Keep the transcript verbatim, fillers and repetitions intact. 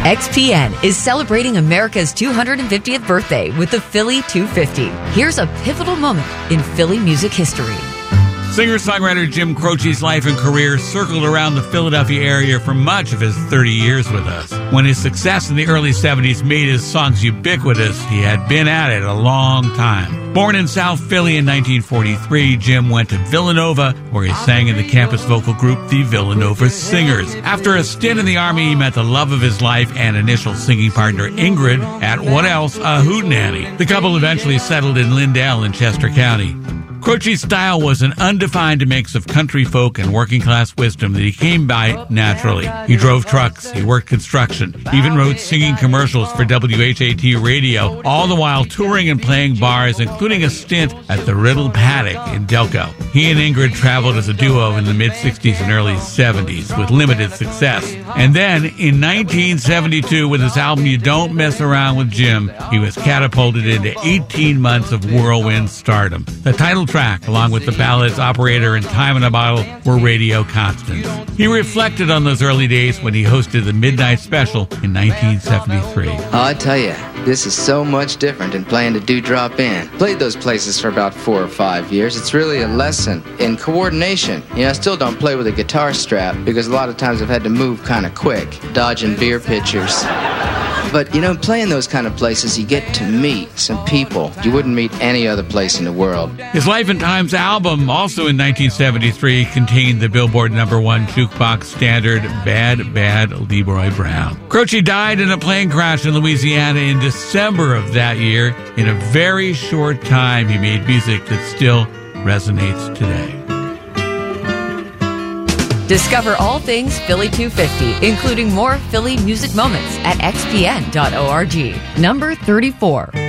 X P N is celebrating America's two hundred fiftieth birthday with the Philly two fifty. Here's a pivotal moment in Philly music history. Singer-songwriter Jim Croce's life and career circled around the Philadelphia area for much of his thirty years with us. When his success in the early seventies made his songs ubiquitous, he had been at it a long time. Born in South Philly in nineteen forty-three, Jim went to Villanova, where he sang in the campus vocal group the Villanova Singers. After a stint in the Army, he met the love of his life and initial singing partner Ingrid at What Else? A Hootenanny. The couple eventually settled in Lindale in Chester County. Croce's style was an undefined mix of country folk and working-class wisdom that he came by naturally. He drove trucks, he worked construction, even wrote singing commercials for W H A T radio, all the while touring and playing bars, including a stint at the Riddle Paddock in Delco. He and Ingrid traveled as a duo in the mid-sixties and early seventies with limited success. And then, in nineteen seventy-two, with his album You Don't Mess Around with Jim, he was catapulted into eighteen months of whirlwind stardom. The title track, along with the ballads Operator and Time in a Bottle, were radio constants. He reflected on those early days when he hosted the Midnight Special in nineteen seventy-three. Oh, I tell you, this is so much different than playing the Dewdrop Inn. Played those places for about four or five years. It's really a lesson in coordination. You know, I still don't play with a guitar strap because a lot of times I've had to move kind of quick, dodging beer pitchers. But, you know, playing those kind of places, you get to meet some people you wouldn't meet any other place in the world. His Life and Times album, also in nineteen seventy-three, contained the Billboard number one jukebox standard, Bad, Bad Leroy Brown. Croce died in a plane crash in Louisiana in December of that year. In a very short time, he made music that still resonates today. Discover all things Philly two fifty, including more Philly music moments at x p n dot org. Number thirty-four.